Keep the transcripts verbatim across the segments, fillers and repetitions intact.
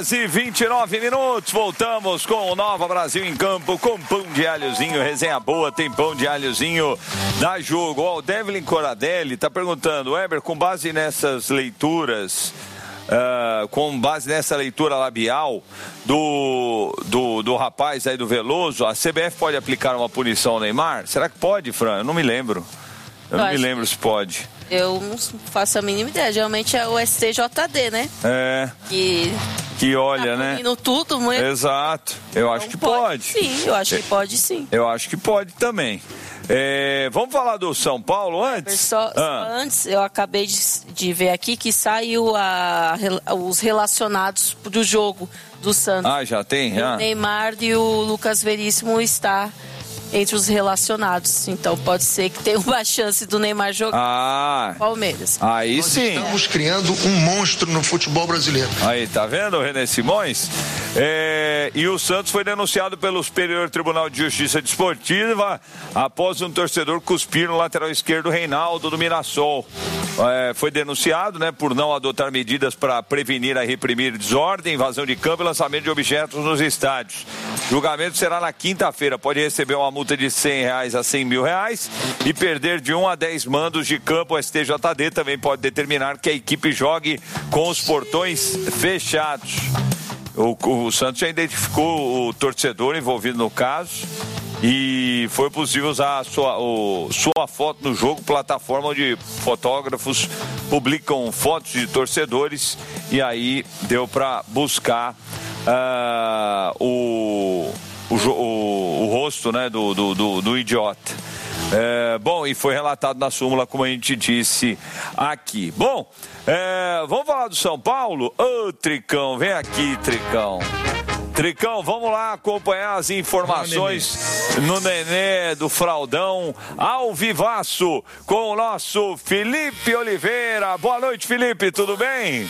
horas e vinte e nove minutos, voltamos com o Nova Brasil em Campo, com pão de alhozinho, resenha boa, tem pão de alhozinho, dá jogo. Ó, o Devlin Coradelli tá perguntando, Weber, com base nessas leituras, uh, com base nessa leitura labial do, do, do rapaz aí do Veloso, a C B F pode aplicar uma punição ao Neymar? Será que pode, Fran? Eu não me lembro. Eu, Eu não me lembro se pode. Eu não faço a mínima ideia. Geralmente é o S T J D, né? É. Que, que olha, tá né? tudo, muito. Exato. Eu acho então que pode. pode. Sim, eu acho que pode sim. Eu acho que pode também. É, vamos falar do São Paulo antes? Só, ah. só antes, eu acabei de, de ver aqui que saiu a, os relacionados do jogo do Santos. Ah, já tem? Ah. O Neymar e o Lucas Veríssimo está entre os relacionados. Então pode ser que tenha uma chance do Neymar jogar ah, no Palmeiras. Aí Nós sim. Estamos criando um monstro no futebol brasileiro. Aí, tá vendo, René Simões? É, e o Santos foi denunciado pelo Superior Tribunal de Justiça Desportiva após um torcedor cuspir no lateral esquerdo Reinaldo do Mirassol. É, foi denunciado, né, por não adotar medidas para prevenir e reprimir desordem, invasão de campo e lançamento de objetos nos estádios. O julgamento será na quinta-feira. Pode receber uma multa de cem reais a cem mil reais e perder de um a dez mandos de campo. O S T J D também pode determinar que a equipe jogue com os portões fechados. O, o Santos já identificou o torcedor envolvido no caso e foi possível usar a sua, o, sua foto no jogo, plataforma onde fotógrafos publicam fotos de torcedores, e aí deu para buscar uh, o, o, o, o rosto, né, do, do, do, do idiota. É, bom, e foi relatado na súmula, como a gente disse aqui. Bom, é, vamos falar do São Paulo? Ô, Tricão, vem aqui, Tricão. Tricão, vamos lá acompanhar as informações no Nenê do Fraldão, ao vivaço, com o nosso Felipe Oliveira. Boa noite, Felipe, tudo bem?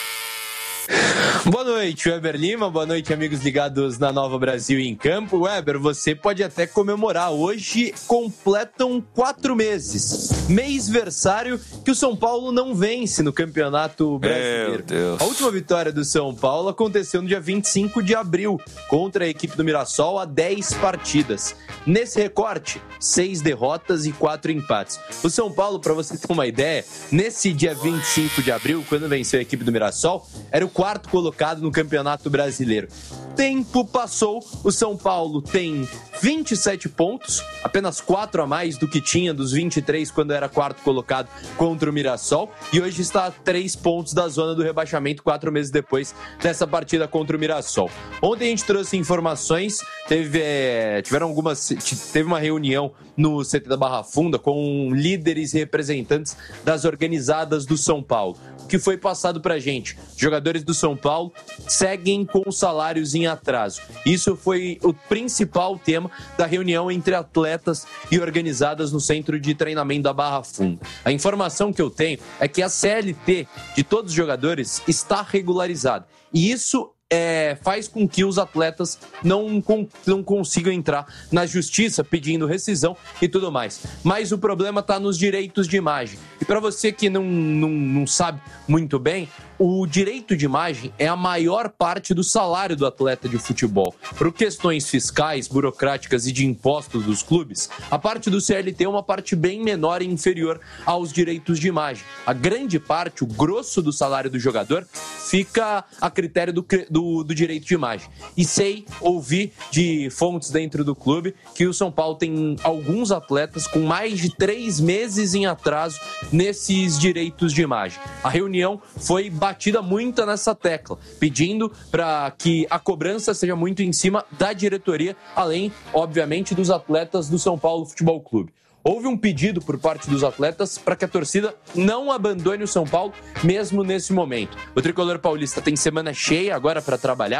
Boa noite, Weber Lima, boa noite, amigos ligados na Nova Brasil em Campo. Weber, você pode até comemorar, hoje completam quatro meses, mêsversário que o São Paulo não vence no Campeonato Brasileiro. Meu Deus. A última vitória do São Paulo aconteceu no dia vinte e cinco de abril, contra a equipe do Mirassol, a dez partidas. Nesse recorte, seis derrotas e quatro empates. O São Paulo, para você ter uma ideia, nesse dia vinte e cinco de abril, quando venceu a equipe do Mirassol, era o quarto colocado no Campeonato Brasileiro. Tempo passou, o São Paulo tem vinte e sete pontos, apenas quatro a mais do que tinha dos vinte e três quando era quarto colocado contra o Mirassol, e hoje está a três pontos da zona do rebaixamento, quatro meses depois dessa partida contra o Mirassol. Ontem a gente trouxe informações, teve, é, tiveram algumas, teve uma reunião no C T da Barra Funda com líderes e representantes das organizadas do São Paulo. O que foi passado pra gente? Jogadores do São Paulo seguem com os salários em atraso. Isso foi o principal tema da reunião entre atletas e organizadas no Centro de Treinamento da Barra Funda. A informação que eu tenho é que a C L T de todos os jogadores está regularizada. E isso É, faz com que os atletas não, não consigam entrar na justiça pedindo rescisão e tudo mais. Mas o problema está nos direitos de imagem. E para você que não, não, não sabe muito bem, o direito de imagem é a maior parte do salário do atleta de futebol. Por questões fiscais, burocráticas e de impostos dos clubes, a parte do C L T é uma parte bem menor e inferior aos direitos de imagem. A grande parte, o grosso do salário do jogador, fica a critério do, do, do direito de imagem. E sei, ouvi de fontes dentro do clube que o São Paulo tem alguns atletas com mais de três meses em atraso nesses direitos de imagem. A reunião foi batida muito nessa tecla, pedindo para que a cobrança seja muito em cima da diretoria, além, obviamente, dos atletas do São Paulo Futebol Clube. Houve um pedido por parte dos atletas para que a torcida não abandone o São Paulo, mesmo nesse momento. O tricolor paulista tem semana cheia agora para trabalhar.